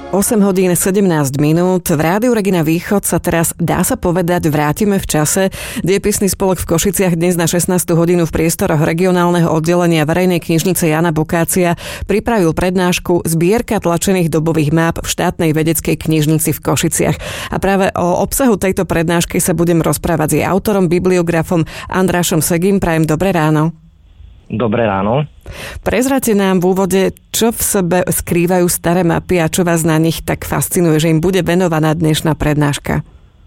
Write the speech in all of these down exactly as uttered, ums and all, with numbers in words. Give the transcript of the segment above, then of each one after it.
osem hodín sedemnásť minút. V Rádiu Regina Východ sa teraz, dá sa povedať, vrátime v čase. Diepisný spolok v Košiciach dnes na šestnástu hodinu v priestoroch regionálneho oddelenia Verejnej knižnice Jana Bokácia pripravil prednášku Zbierka tlačených dobových máp v štátnej vedeckej knižnici v Košiciach. A práve o obsahu tejto prednášky sa budem rozprávať s jej autorom, bibliografom Andrášom Segým. Prajem dobré ráno. Dobré ráno. Prezrate nám v úvode, čo v sebe skrývajú staré mapy a čo vás na nich tak fascinuje, že im bude venovaná dnešná prednáška.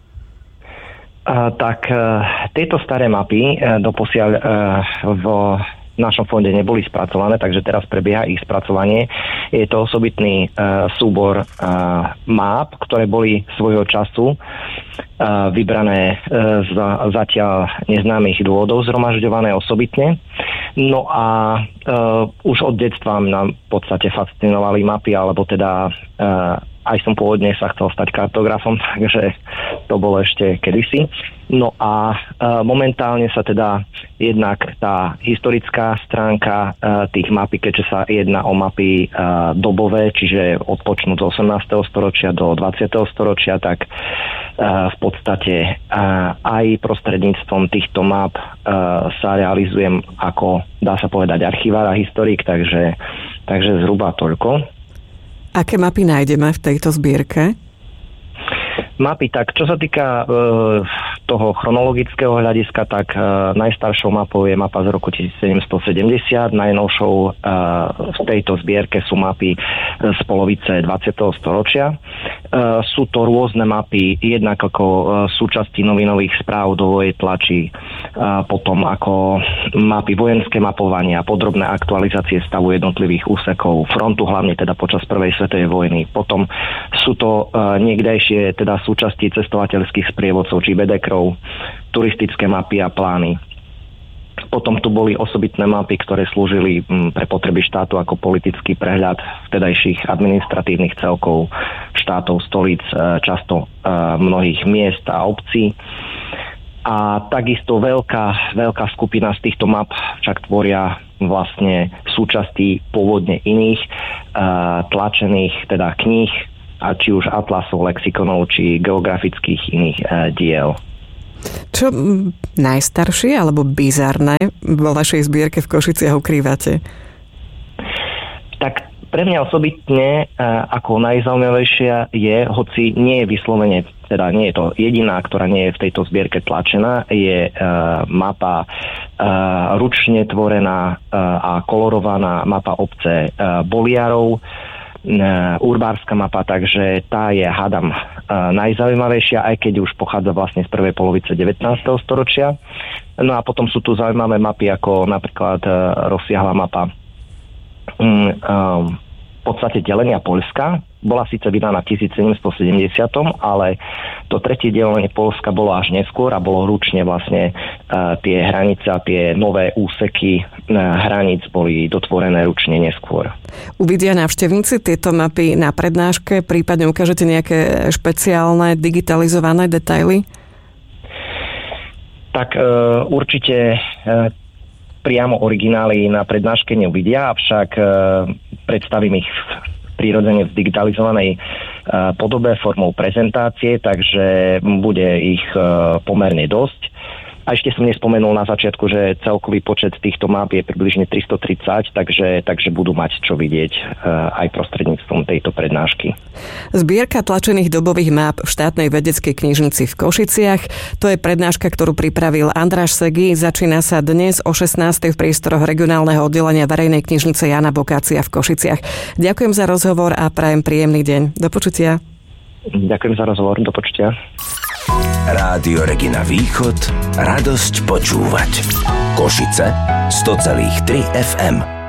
Uh, tak uh, tieto staré mapy uh, doposiaľ uh, v našom fonde neboli spracované, takže teraz prebieha ich spracovanie. Je to osobitný uh, súbor uh, map, ktoré boli svojho času uh, vybrané uh, z zatiaľ neznámych dôvodov, zhromažďované osobitne. No a uh, už od detstva nám v podstate fascinovali mapy, alebo teda uh, aj som pôvodne sa chcel stať kartografom, takže to bolo ešte kedysi. No a uh, momentálne sa teda jednak tá historická stránka uh, tých mapy, keďže sa jedná o mapy uh, dobové, čiže odpočnúť z osemnásteho storočia do dvadsiateho storočia, tak uh, v podstate uh, aj prostredníctvom týchto map uh, sa realizujem ako, dá sa povedať, archivár a historik, takže, takže zhruba toľko. Aké mapy nájdeme v tejto zbierke? Mapy, tak čo sa týka e, toho chronologického hľadiska, tak e, najstaršou mapou je mapa z roku tisícsedemstosedemdesiat, najnovšou e, v tejto zbierke sú mapy z polovice dvadsiateho storočia. E, sú to rôzne mapy, jednak ako e, súčasti novinových správ do vojej tlači, e, potom ako mapy vojenské mapovania, podrobné aktualizácie stavu jednotlivých úsekov frontu, hlavne teda počas prvej svetovej vojny. Potom sú to e, niekdejšie teda súčasti cestovateľských sprievodcov či bedekrov, turistické mapy a plány. Potom tu boli osobitné mapy, ktoré slúžili pre potreby štátu ako politický prehľad vtedajších administratívnych celkov, štátov, stolíc, často mnohých miest a obcí. A takisto veľká, veľká skupina z týchto map však tvoria vlastne súčasti pôvodne iných tlačených teda kníh, a či už atlasov, lexikonov, či geografických iných e, diel. Čo najstaršie alebo bizarné vo vašej zbierke v Košiciach ukrývate? Tak pre mňa osobitne e, ako najzaujímavejšia je, hoci nie je vyslovene, teda nie je to jediná, ktorá nie je v tejto zbierke tlačená, je e, mapa e, ručne tvorená e, a kolorovaná mapa obce e, Boliarov, urbárska mapa, takže tá je, hádam, najzaujímavejšia, aj keď už pochádza vlastne z prvej polovice devätnásteho storočia. No a potom sú tu zaujímavé mapy, ako napríklad rozsiahla mapa v podstate delenia Poľska. Bola síce vydaná v tisícsedemstosedemdesiat, ale to tretie delenie Poľska bolo až neskôr a bolo ručne vlastne uh, tie hranice a tie nové úseky uh, hraníc boli dotvorené ručne neskôr. Uvidia návštevníci tieto mapy na prednáške, prípadne ukážete nejaké špeciálne digitalizované detaily? Tak uh, určite uh, priamo originály na prednáške neuvidia, avšak uh, predstavím ich prirodzene v digitalizovanej uh, podobe formou prezentácie, takže bude ich uh, pomerne dosť. A ešte som nespomenul na začiatku, že celkový počet týchto map je približne tristotridsať, takže, takže budú mať čo vidieť uh, aj prostredníctvom tejto prednášky. Zbierka tlačených dobových map v štátnej vedeckej knižnici v Košiciach. To je prednáška, ktorú pripravil Andráš Segý. Začína sa dnes o šestnástej v priestoroch regionálneho oddelenia Verejnej knižnice Jana Bokácia v Košiciach. Ďakujem za rozhovor a prajem príjemný deň. Do počutia. Ďakujem za rozhovor. Do počutia. Rádio Regina Východ, radosť počúvať. Košice sto celá tri ef em.